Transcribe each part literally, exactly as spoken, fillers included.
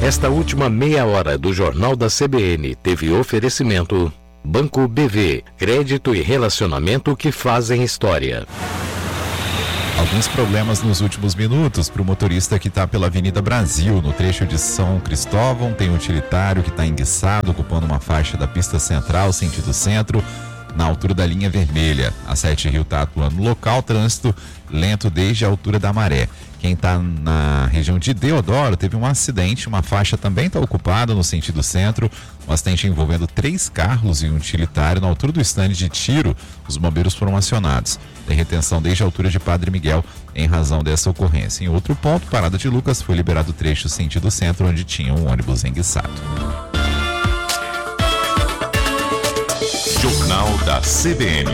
Esta última meia hora do Jornal da C B N teve oferecimento Banco B V, crédito e relacionamento que fazem história. Alguns problemas nos últimos minutos para o motorista que está pela Avenida Brasil, no trecho de São Cristóvão. Tem um utilitário que está enguiçado, ocupando uma faixa da pista central, sentido centro, na altura da linha vermelha. A Sete Rio está atuando no local, trânsito lento desde a altura da Maré. Quem está na região de Deodoro teve um acidente, uma faixa também está ocupada no sentido centro, um acidente envolvendo três carros e um utilitário na altura do estande de Tiro. Os bombeiros foram acionados. Tem retenção desde a altura de Padre Miguel em razão dessa ocorrência. Em outro ponto, Parada de Lucas, foi liberado o trecho sentido centro, onde tinha um ônibus enguiçado. Jornal da C B N.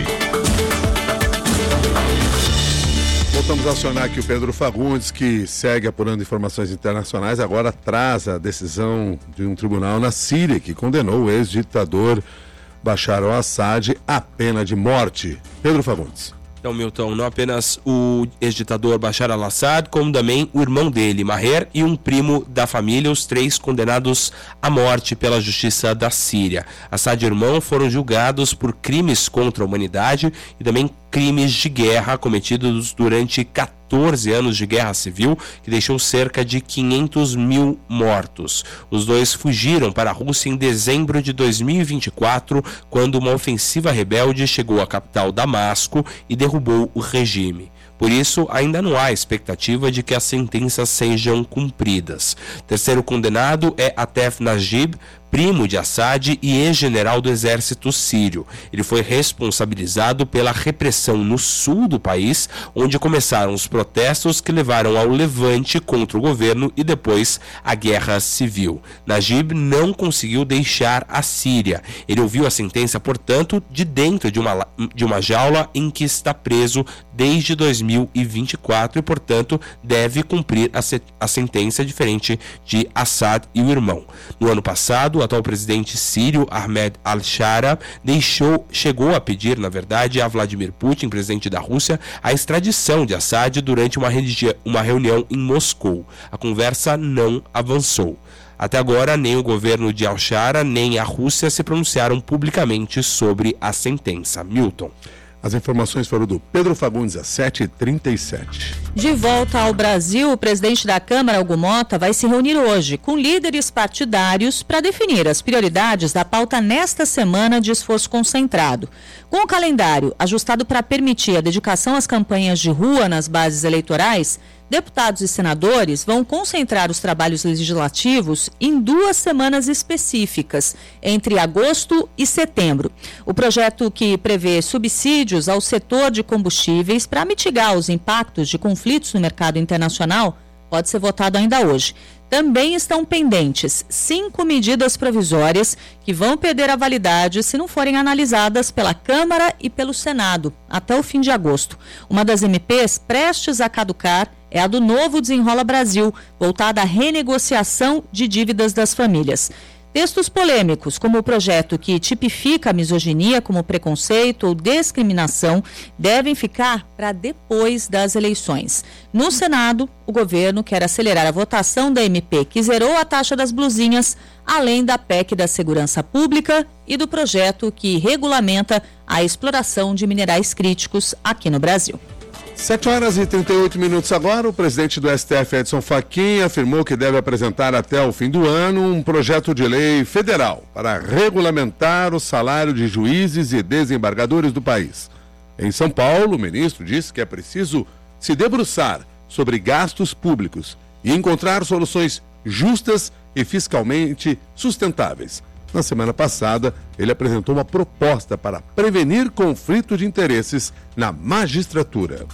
Voltamos a acionar aqui o Pedro Fagundes, que segue apurando informações internacionais. Agora traz a decisão de um tribunal na Síria que condenou o ex-ditador Bashar al-Assad à pena de morte. Pedro Fagundes. Então, Milton, não apenas o ex-ditador Bashar al-Assad, como também o irmão dele, Maher, e um primo da família, os três condenados à morte pela justiça da Síria. Assad e irmão foram julgados por crimes contra a humanidade e também crimes de guerra cometidos durante quatorze anos de guerra civil, que deixou cerca de quinhentos mil mortos. Os dois fugiram para a Rússia em dezembro de dois mil e vinte e quatro, quando uma ofensiva rebelde chegou à capital Damasco e derrubou o regime. Por isso, ainda não há expectativa de que as sentenças sejam cumpridas. Terceiro condenado é Atef Najib, primo de Assad e ex-general do exército sírio. Ele foi responsabilizado pela repressão no sul do país, onde começaram os protestos que levaram ao levante contra o governo e depois à guerra civil. Najib não conseguiu deixar a Síria. Ele ouviu a sentença, portanto, de dentro de uma, de uma jaula em que está preso desde dois mil e vinte e quatro e, portanto, deve cumprir a, se, a sentença, diferente de Assad e o irmão. No ano passado, o atual presidente sírio, Ahmed al-Shara, deixou, chegou a pedir, na verdade, a Vladimir Putin, presidente da Rússia, a extradição de Assad durante uma, uma reunião em Moscou. A conversa não avançou. Até agora, nem o governo de al-Shara, nem a Rússia se pronunciaram publicamente sobre a sentença. Milton. As informações foram do Pedro Fagundes, às sete e trinta e sete. De volta ao Brasil, o presidente da Câmara, Hugo Motta, vai se reunir hoje com líderes partidários para definir as prioridades da pauta nesta semana de esforço concentrado. Com o calendário ajustado para permitir a dedicação às campanhas de rua nas bases eleitorais, deputados e senadores vão concentrar os trabalhos legislativos em duas semanas específicas, entre agosto e setembro. O projeto, que prevê subsídios ao setor de combustíveis para mitigar os impactos de conflitos no mercado internacional, pode ser votado ainda hoje. Também estão pendentes cinco medidas provisórias que vão perder a validade se não forem analisadas pela Câmara e pelo Senado até o fim de agosto. Uma das M Ps prestes a caducar é a do Novo Desenrola Brasil, voltada à renegociação de dívidas das famílias. Textos polêmicos, como o projeto que tipifica a misoginia como preconceito ou discriminação, devem ficar para depois das eleições. No Senado, o governo quer acelerar a votação da M P que zerou a taxa das blusinhas, além da P E C da Segurança Pública e do projeto que regulamenta a exploração de minerais críticos aqui no Brasil. sete horas e trinta e oito minutos agora. O presidente do S T F, Edson Fachin, afirmou que deve apresentar até o fim do ano um projeto de lei federal para regulamentar o salário de juízes e desembargadores do país. Em São Paulo, o ministro disse que é preciso se debruçar sobre gastos públicos e encontrar soluções justas e fiscalmente sustentáveis. Na semana passada, ele apresentou uma proposta para prevenir conflito de interesses na magistratura.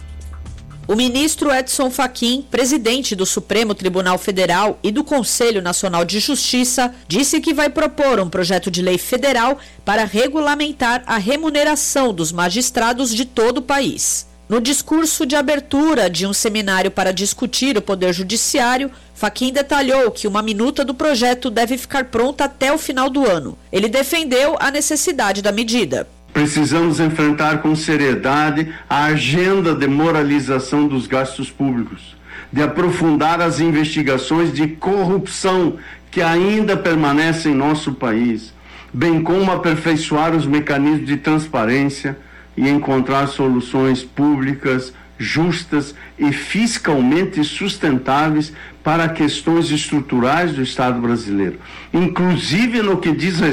O ministro Edson Fachin, presidente do Supremo Tribunal Federal e do Conselho Nacional de Justiça, disse que vai propor um projeto de lei federal para regulamentar a remuneração dos magistrados de todo o país. No discurso de abertura de um seminário para discutir o Poder Judiciário, Fachin detalhou que uma minuta do projeto deve ficar pronta até o final do ano. Ele defendeu a necessidade da medida. Precisamos enfrentar com seriedade a agenda de moralização dos gastos públicos, de aprofundar as investigações de corrupção que ainda permanecem em nosso país, bem como aperfeiçoar os mecanismos de transparência e encontrar soluções públicas, justas e fiscalmente sustentáveis para questões estruturais do Estado brasileiro, inclusive no que diz